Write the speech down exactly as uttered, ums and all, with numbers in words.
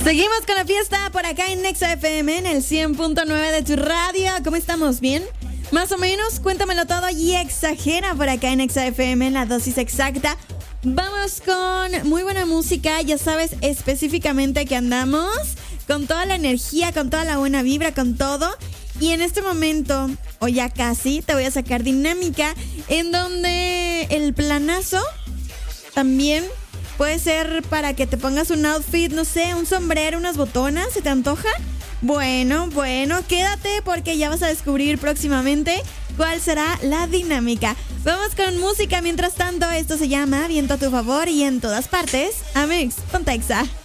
Seguimos con la fiesta por acá en Nexa F M en el cien punto nueve de tu radio. ¿Cómo estamos? ¿Bien? Más o menos, cuéntamelo todo y exagera por acá en Nexa F M en la dosis exacta. Vamos con muy buena música, ya sabes específicamente que andamos con toda la energía, con toda la buena vibra, con todo. Y en este momento, o ya casi, te voy a sacar dinámica en donde el planazo también puede ser para que te pongas un outfit, no sé, un sombrero, unas botonas, ¿se te antoja? Bueno, bueno, quédate porque ya vas a descubrir próximamente cuál será la dinámica. Vamos con música mientras tanto, esto se llama Viento a tu favor y en todas partes, Amix, Pontexa.